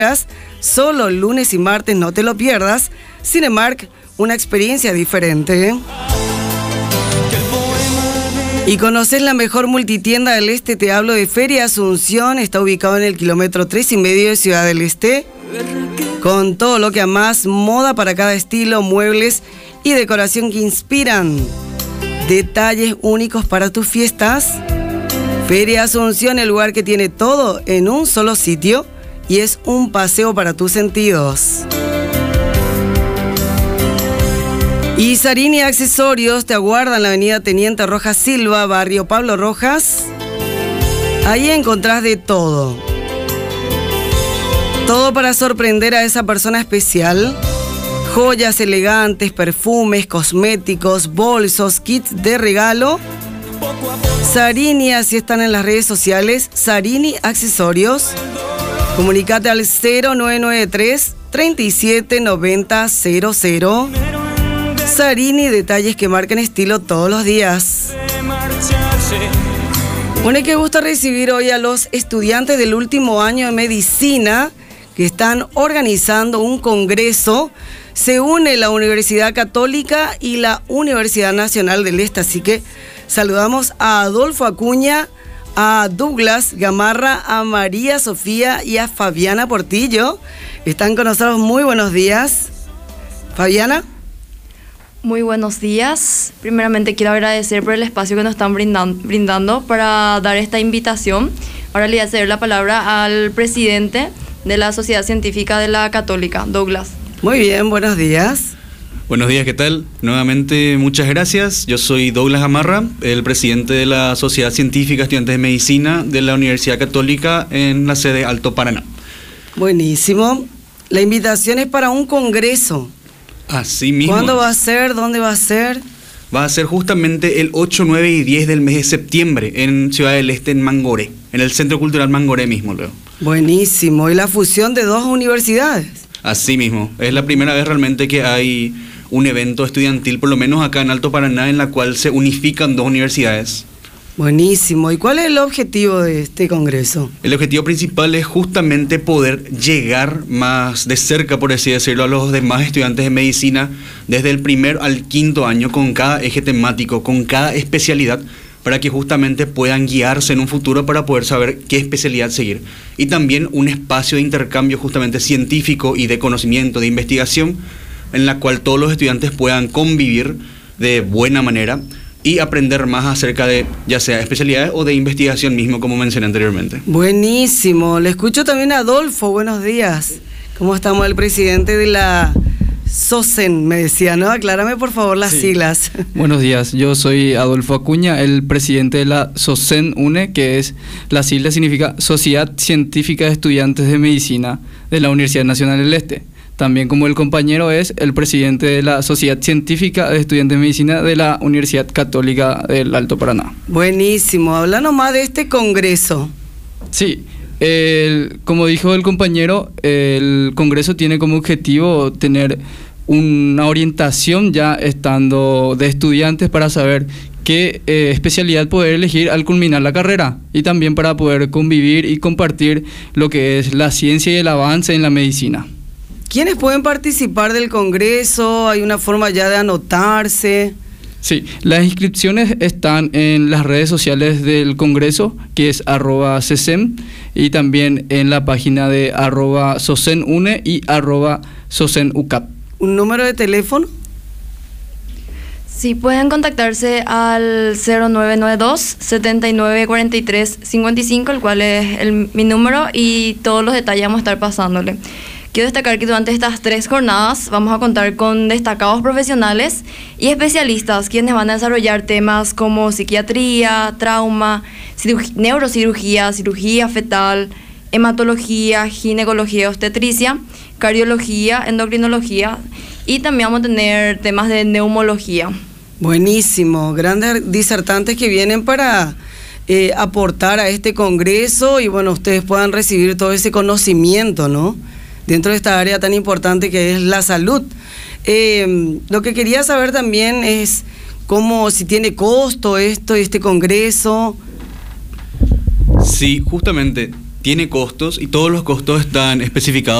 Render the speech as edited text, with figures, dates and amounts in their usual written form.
Solo lunes y martes, no te lo pierdas. Cinemark, una experiencia diferente. Y conoces la mejor multitienda del Este, te hablo de Feria Asunción, está ubicado en el kilómetro 3,5 de Ciudad del Este, con todo lo que amás, moda para cada estilo, muebles y decoración que inspiran, detalles únicos para tus fiestas. Feria Asunción, el lugar que tiene todo en un solo sitio y es un paseo para tus sentidos. Y Sarini Accesorios te aguarda en la avenida Teniente Rojas Silva, barrio Pablo Rojas. Ahí encontrás de todo. Todo para sorprender a esa persona especial. Joyas elegantes, perfumes, cosméticos, bolsos, kits de regalo. Sarini, así están en las redes sociales. Sarini Accesorios. Comunicate al 0993 379000. Sarini, detalles que marcan estilo todos los días. Bueno, y qué gusto recibir hoy a los estudiantes del último año de medicina que están organizando un congreso. Se une la Universidad Católica y la Universidad Nacional del Este, así que saludamos a Adolfo Acuña, a Douglas Gamarra, a María Sofía y a Fabiana Portillo. Están con nosotros. Muy buenos días. Fabiana. Muy buenos días. Primeramente quiero agradecer por el espacio que nos están brindando para dar esta invitación. Ahora le voy a ceder la palabra al presidente de la Sociedad Científica de la Católica, Douglas. Muy bien, buenos días. Buenos días, ¿qué tal? Nuevamente, muchas gracias. Yo soy Douglas Gamarra, el presidente de la Sociedad Científica Estudiantes de Medicina de la Universidad Católica en la sede Alto Paraná. Buenísimo. La invitación es para un congreso. Así mismo. ¿Cuándo va a ser? ¿Dónde va a ser? Va a ser justamente el 8, 9 y 10 del mes de septiembre en Ciudad del Este, en Mangoré, en el Centro Cultural Mangoré mismo, luego. Buenísimo. ¿Y la fusión de dos universidades? Así mismo. Es la primera vez realmente que hay un evento estudiantil, por lo menos acá en Alto Paraná, en la cual se unifican dos universidades. Buenísimo. ¿Y cuál es el objetivo de este congreso? El objetivo principal es justamente poder llegar más de cerca, por así decirlo, a los demás estudiantes de medicina desde el primer al quinto año, con cada eje temático, con cada especialidad, para que justamente puedan guiarse en un futuro para poder saber qué especialidad seguir. Y también un espacio de intercambio justamente científico y de conocimiento, de investigación, en la cual todos los estudiantes puedan convivir de buena manera y aprender más acerca de ya sea especialidades o de investigación mismo, como mencioné anteriormente. Buenísimo. Le escucho también a Adolfo. Buenos días. ¿Cómo estamos? El presidente de la SOCEN, me decía, ¿no? Aclárame por favor las siglas. Buenos días, yo soy Adolfo Acuña, el presidente de la SOCEN UNE, que es, la sigla significa Sociedad Científica de Estudiantes de Medicina de la Universidad Nacional del Este. También, como el compañero, es el presidente de la Sociedad Científica de Estudiantes de Medicina de la Universidad Católica del Alto Paraná. Buenísimo. Háblanos más de este congreso. Sí, como dijo el compañero, el congreso tiene como objetivo tener una orientación ya estando de estudiantes para saber qué especialidad poder elegir al culminar la carrera, y también para poder convivir y compartir lo que es la ciencia y el avance en la medicina. ¿Quiénes pueden participar del congreso? ¿Hay una forma ya de anotarse? Sí, las inscripciones están en las redes sociales del congreso, que es @CECEM, y también en la página de @SOCENUNE y @SOCENUCAP. ¿Un número de teléfono? Sí, pueden contactarse al 0992 7943 55, el cual es mi número, y todos los detalles vamos a estar pasándole. Quiero destacar que durante estas 3 jornadas vamos a contar con destacados profesionales y especialistas quienes van a desarrollar temas como psiquiatría, trauma, neurocirugía, cirugía fetal, hematología, ginecología, obstetricia, cardiología, endocrinología, y también vamos a tener temas de neumología. Buenísimo, grandes disertantes que vienen para aportar a este congreso y bueno, ustedes puedan recibir todo ese conocimiento, ¿no? Dentro de esta área tan importante que es la salud. Lo que quería saber también es cómo, si tiene costo este congreso. Sí, justamente tiene costos y todos los costos están especificados